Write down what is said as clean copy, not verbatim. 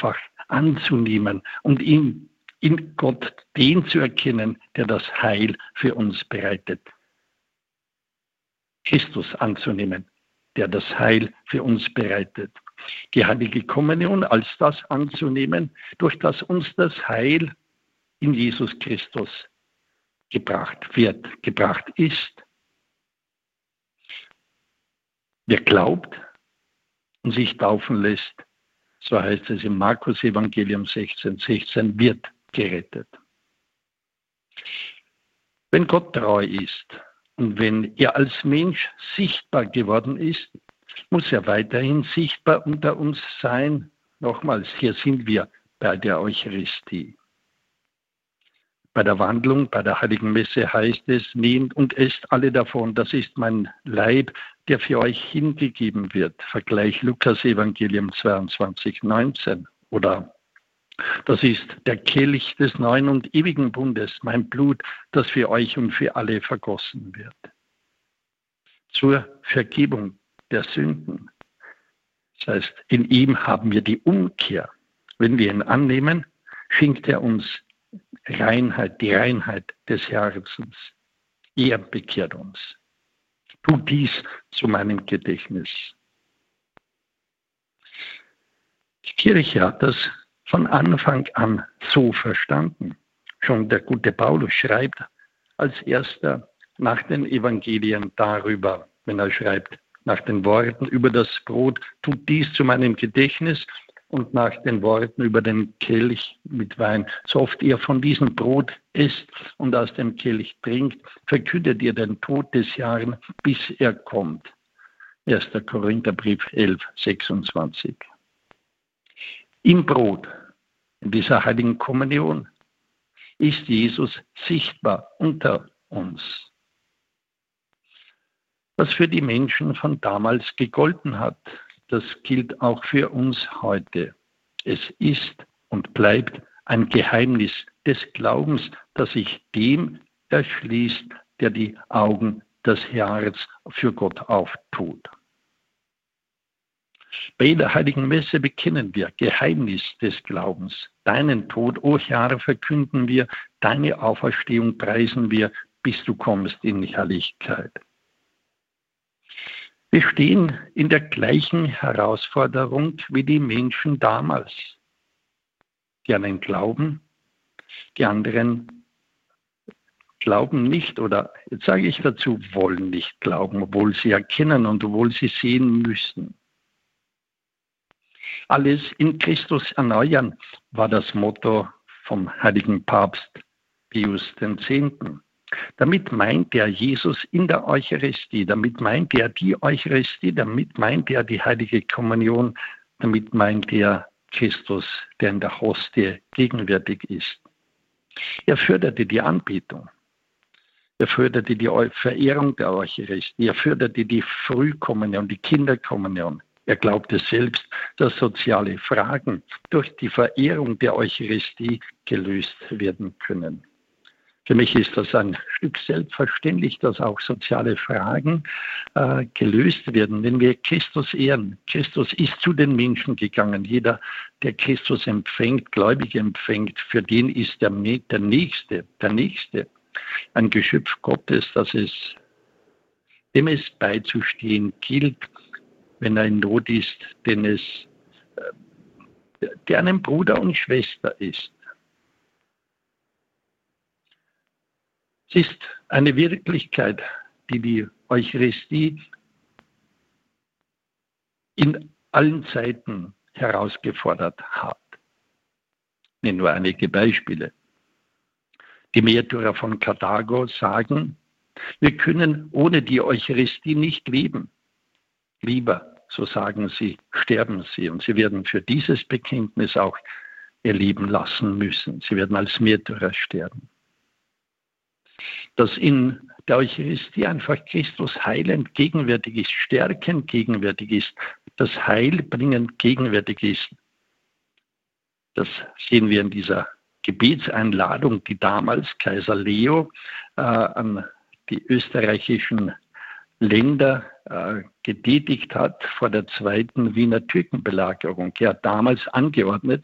einfach anzunehmen und in Gott den zu erkennen, der das Heil für uns bereitet. Christus anzunehmen, der das Heil für uns bereitet. Die heilige Kommunion als das anzunehmen, durch das uns das Heil in Jesus Christus gebracht wird, gebracht ist. Wer glaubt und sich taufen lässt, so heißt es im Markus Evangelium 16,16, wird gerettet. Wenn Gott treu ist und wenn er als Mensch sichtbar geworden ist, muss er weiterhin sichtbar unter uns sein. Nochmals, hier sind wir bei der Eucharistie. Bei der Wandlung, bei der Heiligen Messe heißt es, nehmt und esst alle davon, das ist mein Leib, der für euch hingegeben wird. Vergleich Lukas Evangelium 22,19. Oder das ist der Kelch des neuen und ewigen Bundes, mein Blut, das für euch und für alle vergossen wird. Zur Vergebung der Sünden. Das heißt, in ihm haben wir die Umkehr. Wenn wir ihn annehmen, schenkt er uns Reinheit, die Reinheit des Herzens. Er bekehrt uns. Tu dies zu meinem Gedächtnis. Die Kirche hat das von Anfang an so verstanden. Schon der gute Paulus schreibt als erster nach den Evangelien darüber, wenn er schreibt, nach den Worten über das Brot, tut dies zu meinem Gedächtnis, und nach den Worten über den Kelch mit Wein. So oft ihr von diesem Brot esst und aus dem Kelch trinkt, verkündet ihr den Tod des Herrn, bis er kommt. 1. Korintherbrief 11,26. Im Brot, in dieser heiligen Kommunion, ist Jesus sichtbar unter uns. Was für die Menschen von damals gegolten hat, das gilt auch für uns heute. Es ist und bleibt ein Geheimnis des Glaubens, das sich dem erschließt, der die Augen, das Herz für Gott auftut. Bei jeder heiligen Messe bekennen wir Geheimnis des Glaubens. Deinen Tod, o Herr, verkünden wir, deine Auferstehung preisen wir, bis du kommst in Herrlichkeit. Wir stehen in der gleichen Herausforderung wie die Menschen damals. Die einen glauben, die anderen glauben nicht oder, jetzt sage ich dazu, wollen nicht glauben, obwohl sie erkennen und obwohl sie sehen müssen. Alles in Christus erneuern war das Motto vom heiligen Papst Pius X. Damit meint er Jesus in der Eucharistie, damit meint er die Eucharistie, damit meint er die heilige Kommunion, damit meint er Christus, der in der Hostie gegenwärtig ist. Er förderte die Anbetung, er förderte die Verehrung der Eucharistie, er förderte die Frühkommunion, die Kinderkommunion. Er glaubte selbst, dass soziale Fragen durch die Verehrung der Eucharistie gelöst werden können. Für mich ist das ein Stück selbstverständlich, dass auch soziale Fragen gelöst werden, wenn wir Christus ehren. Christus ist zu den Menschen gegangen. Jeder, der Christus empfängt, gläubig empfängt, für den ist der Nächste, ein Geschöpf Gottes, dem es beizustehen gilt, wenn er in Not ist, der einem Bruder und Schwester ist. Es ist eine Wirklichkeit, die Eucharistie in allen Zeiten herausgefordert hat. Ich nenne nur einige Beispiele. Die Märtyrer von Karthago sagen, wir können ohne die Eucharistie nicht leben. Lieber, so sagen sie, sterben sie. Und sie werden für dieses Bekenntnis auch ihr Leben lassen müssen. Sie werden als Märtyrer sterben. Dass in der Eucharistie einfach Christus heilend gegenwärtig ist, stärkend gegenwärtig ist, das Heilbringend gegenwärtig ist. Das sehen wir in dieser Gebetseinladung, die damals Kaiser Leo an die österreichischen Länder getätigt hat vor der zweiten Wiener Türkenbelagerung. Er hat damals angeordnet,